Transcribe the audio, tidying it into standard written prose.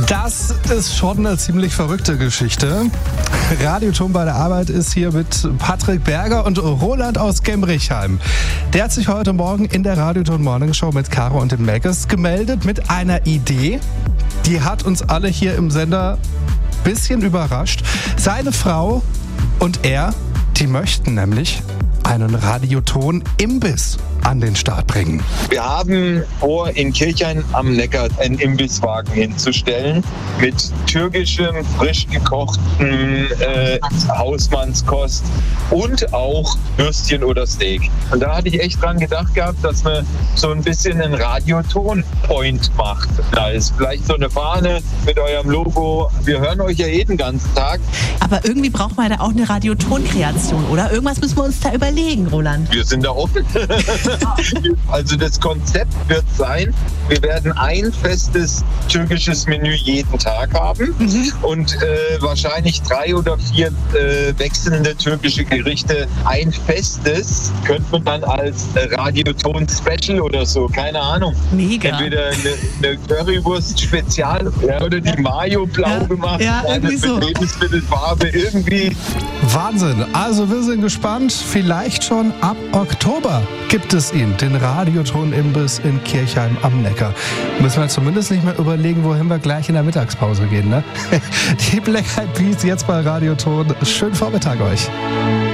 Das ist schon eine ziemlich verrückte Geschichte. Radioton bei der Arbeit ist hier mit Patrick Berger und Roland aus Gemrichheim. Der hat sich heute Morgen in der Radioton Morning Show mit Caro und dem Megas gemeldet mit einer Idee. Die hat uns alle hier im Sender ein bisschen überrascht. Seine Frau und er, die möchten nämlich einen Radioton-Imbiss an den Start bringen. Wir haben vor, in Kirchhain am Neckar einen Imbisswagen hinzustellen mit türkischem, frisch gekochten Hausmannskost und auch Würstchen oder Steak. Und da hatte ich echt dran gedacht gehabt, dass man so ein bisschen einen Radioton-Point macht. Da ist vielleicht so eine Fahne mit eurem Logo. Wir hören euch ja jeden ganzen Tag. Aber irgendwie braucht man da auch eine Radioton-Kreation, oder? Irgendwas müssen wir uns da überlegen, Roland. Wir sind da offen. Also das Konzept wird sein, wir werden ein festes türkisches Menü jeden Tag haben und wahrscheinlich 3 oder 4 wechselnde türkische Gerichte. Ein festes könnte man dann als Radioton-Special oder so, keine Ahnung. Mega. Entweder eine Currywurst-Spezial oder die Mayo blau gemacht, irgendwie so. Lebensmittelfarbe, irgendwie. Wahnsinn. Also wir sind gespannt. Vielleicht schon ab Oktober gibt es ihn, den Radioton-Imbiss in Kirchheim am Neckar. Müssen wir zumindest nicht mehr überlegen, wohin wir gleich in der Mittagspause gehen, ne? Die Black Eyed Peas jetzt bei Radioton. Schönen Vormittag euch.